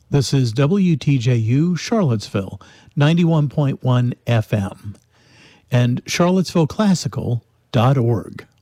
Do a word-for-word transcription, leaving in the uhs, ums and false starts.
This is W T J U Charlottesville, ninety-one point one F M, and charlottesville classical dot org.